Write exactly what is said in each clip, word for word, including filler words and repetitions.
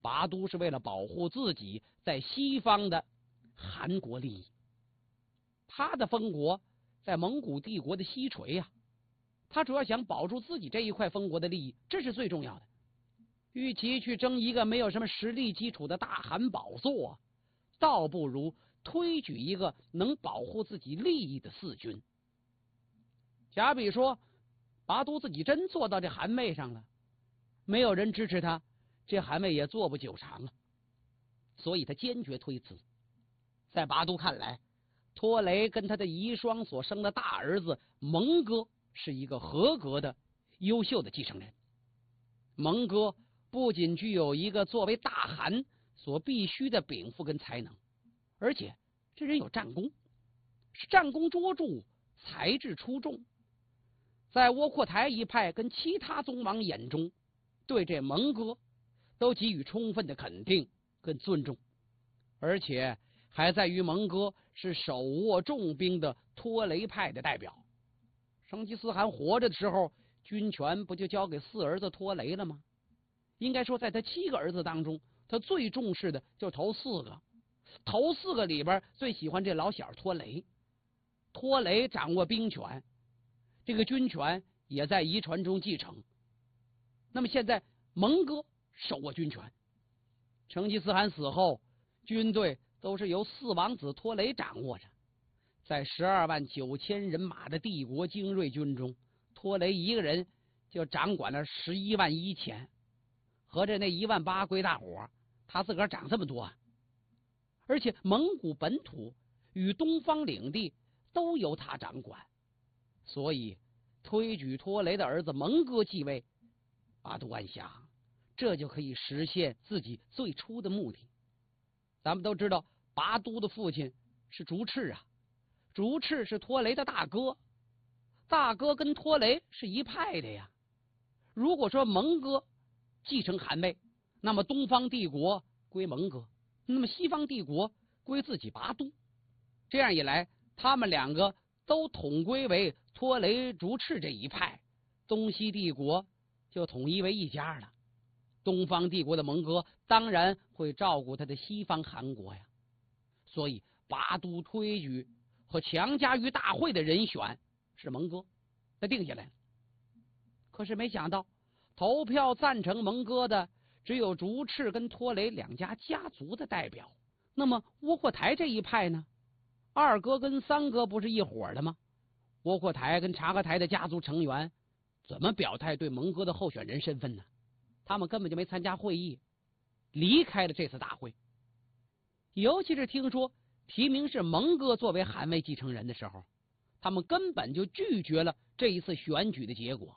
拔都是为了保护自己在西方的韩国利益。他的封国在蒙古帝国的西陲呀、啊，他主要想保住自己这一块封国的利益，这是最重要的。与其去争一个没有什么实力基础的大韩宝座，倒不如推举一个能保护自己利益的四军。假比说拔都自己真坐到这汗位上了，没有人支持他，这汗位也坐不久长了，所以他坚决推辞。在拔都看来，托雷跟他的遗孀所生的大儿子蒙哥是一个合格的优秀的继承人。蒙哥不仅具有一个作为大汗所必须的禀赋跟才能，而且这人有战功，是战功卓著，才智出众。在窝阔台一派跟其他宗王眼中，对这蒙哥都给予充分的肯定跟尊重，而且还在于蒙哥是手握重兵的托雷派的代表。成吉思汗活着的时候，军权不就交给四儿子托雷了吗？应该说在他七个儿子当中，他最重视的就是头四个，头四个里边最喜欢这老小托雷。托雷掌握兵权，这个军权也在遗传中继承。那么现在蒙哥手握军权，成吉思汗死后，军队都是由四王子托雷掌握着。在十二万九千人马的帝国精锐军中，托雷一个人就掌管了十一万一千，合着那一万八归大伙，他自个儿掌这么多啊！而且蒙古本土与东方领地都由他掌管，所以推举托雷的儿子蒙哥继位，拔都暗想，这就可以实现自己最初的目的。咱们都知道，拔都的父亲是竹赤啊，竹赤是托雷的大哥，大哥跟托雷是一派的呀。如果说蒙哥继承汗位，那么东方帝国归蒙哥，那么西方帝国归自己拔都。这样一来，他们两个都统归为托雷竹赤这一派，东西帝国就统一为一家了。东方帝国的蒙哥当然会照顾他的西方韩国呀。所以拔都推举和强加于大会的人选是蒙哥，那定下来了。可是没想到，投票赞成蒙哥的只有竹赤跟托雷两家家族的代表。那么窝阔台这一派呢？二哥跟三哥不是一伙的吗？窝阔台跟察合台的家族成员怎么表态对蒙哥的候选人身份呢？他们根本就没参加会议，离开了这次大会。尤其是听说提名是蒙哥作为汗位继承人的时候，他们根本就拒绝了这一次选举的结果。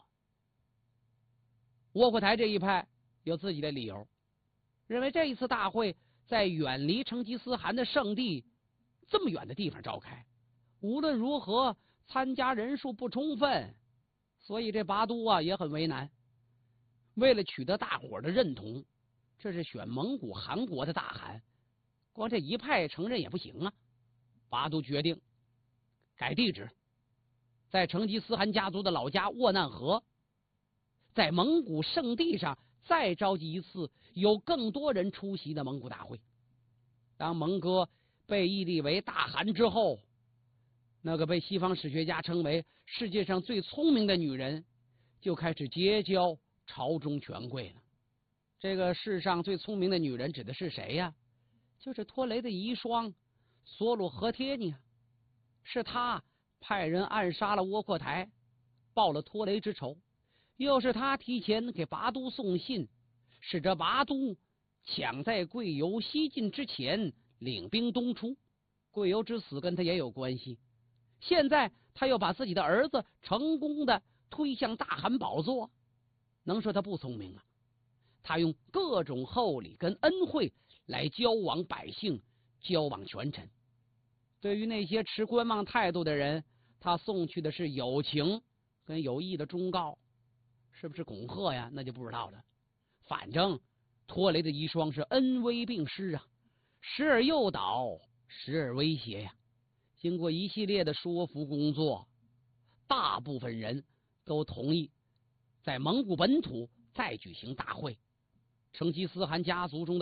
窝阔台这一派有自己的理由，认为这一次大会在远离成吉思汗的圣地这么远的地方召开，无论如何参加人数不充分，所以这拔都啊也很为难。为了取得大伙的认同，这是选蒙古汗国的大汗，光这一派承认也不行啊。拔都决定改地址，在成吉思汗家族的老家沃难河，在蒙古圣地上再召集一次有更多人出席的蒙古大会。当蒙哥被屹立为大汗之后，那个被西方史学家称为世界上最聪明的女人就开始结交朝中权贵了。这个世上最聪明的女人指的是谁呀？就是托雷的遗孀索鲁和帖尼，是他派人暗杀了窝阔台，报了托雷之仇，又是他提前给拔都送信，使得拔都抢在贵由西进之前领兵东出。贵由之死跟他也有关系，现在他又把自己的儿子成功的推向大汗宝座，能说他不聪明吗？他用各种厚礼跟恩惠来交往百姓，交往权臣。对于那些持观望态度的人，他送去的是友情跟有益的忠告，是不是恐吓呀？那就不知道了。反正托雷的遗孀是恩威并施啊，时而诱导，时而威胁呀。经过一系列的说服工作，大部分人都同意在蒙古本土再举行大会。成吉思汗家族中的